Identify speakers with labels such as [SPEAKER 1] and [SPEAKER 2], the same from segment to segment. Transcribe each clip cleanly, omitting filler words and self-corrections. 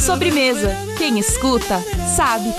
[SPEAKER 1] Sobremesa. Quem escuta, sabe.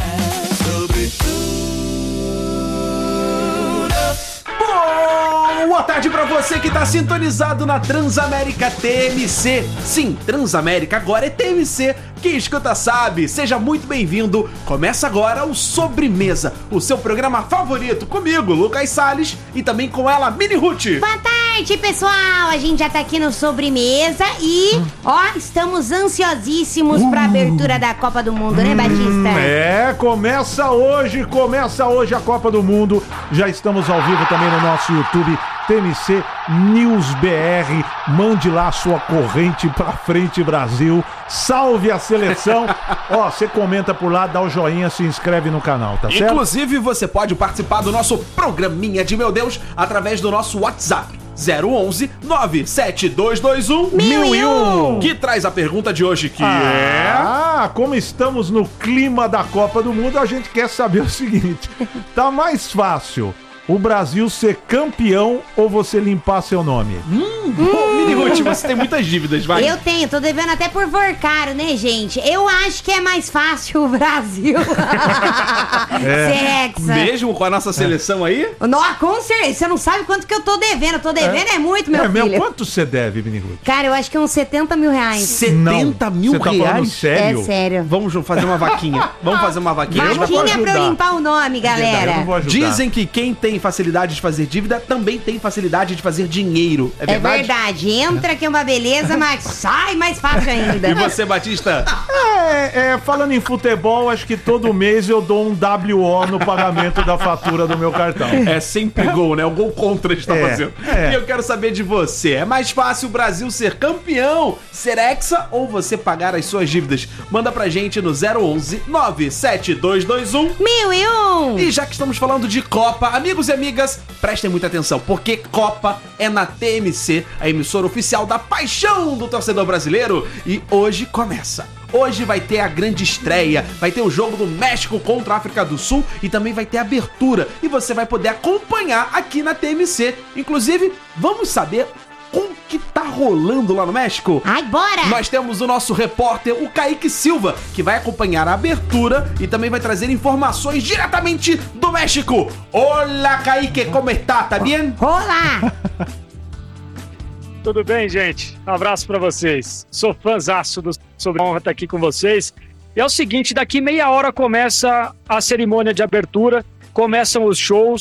[SPEAKER 2] Boa tarde pra você que tá sintonizado na Transamérica TMC. Sim, Transamérica agora é TMC. Quem escuta sabe, seja muito bem-vindo. Começa agora o Sobremesa, o seu programa favorito, comigo, Lucas Salles, e também com ela, Mini Ruth.
[SPEAKER 3] Boa tarde, pessoal! A gente já tá aqui no Sobremesa e, estamos ansiosíssimos pra abertura da Copa do Mundo, né, Batista?
[SPEAKER 4] Começa hoje a Copa do Mundo. Já estamos ao vivo também no nosso YouTube, TMC News BR. Mande lá a sua corrente pra frente, Brasil. Salve a seleção. Você comenta por lá, dá o joinha, se inscreve no canal, tá certo?
[SPEAKER 2] Inclusive, você pode participar do nosso programinha de Meu Deus através do nosso WhatsApp 011 97221 1001, que traz a pergunta de hoje, que
[SPEAKER 4] como estamos no clima da Copa do Mundo, a gente quer saber o seguinte: tá mais fácil o Brasil ser campeão ou você limpar seu nome?
[SPEAKER 2] Mini Ruth, você tem muitas dívidas, vai.
[SPEAKER 3] Eu tenho, tô devendo até por Vorcaro, né, gente? Eu acho que é mais fácil o Brasil ser hexa.
[SPEAKER 2] Mesmo com a nossa seleção aí?
[SPEAKER 3] Não, com certeza. Você não sabe quanto que eu tô devendo. Eu tô devendo é muito, meu filho.
[SPEAKER 4] Quanto você deve, Mini Ruth?
[SPEAKER 3] Cara, eu acho que é uns 70 mil reais.
[SPEAKER 2] 70 mil
[SPEAKER 4] você tá
[SPEAKER 2] reais?
[SPEAKER 4] falando sério?
[SPEAKER 3] É sério.
[SPEAKER 2] Vamos fazer uma vaquinha. Vamos fazer uma vaquinha.
[SPEAKER 3] Vaquinha pra eu limpar o nome,
[SPEAKER 4] Eu
[SPEAKER 3] galera.
[SPEAKER 4] não vou ajudar.
[SPEAKER 2] Dizem que quem tem facilidade de fazer dívida também tem facilidade de fazer dinheiro. É
[SPEAKER 3] É
[SPEAKER 2] verdade?
[SPEAKER 3] verdade. Entra que é uma beleza, mas sai mais fácil ainda.
[SPEAKER 2] E você, Batista?
[SPEAKER 4] Falando em futebol, acho que todo mês eu dou um WO no pagamento da fatura do meu cartão.
[SPEAKER 2] É sempre gol, né? O gol contra a gente tá fazendo.
[SPEAKER 4] é.
[SPEAKER 2] E eu quero saber de você. É mais fácil o Brasil ser campeão, ser hexa, ou você pagar as suas dívidas? Manda pra gente no 011 97221
[SPEAKER 3] 1001.
[SPEAKER 2] E já que estamos falando de Copa, amigos e amigas, prestem muita atenção, porque Copa é na TMC, a emissora oficial da paixão do torcedor brasileiro, e hoje começa. Hoje vai ter a grande estreia, vai ter o jogo do México contra a África do Sul e também vai ter a abertura, e você vai poder acompanhar aqui na TMC. Inclusive, vamos saber o que tá rolando lá no México?
[SPEAKER 3] Ai, bora!
[SPEAKER 2] Nós temos o nosso repórter, o Kaique Silva, que vai acompanhar a abertura e também vai trazer informações diretamente do México. Olá, Kaique, como está? Tá bem?
[SPEAKER 3] Olá!
[SPEAKER 5] Tudo bem, gente? Um abraço pra vocês. Sou fãzaço do Sobre Honra estar aqui com vocês. E é o seguinte, daqui meia hora começa a cerimônia de abertura, começam os shows.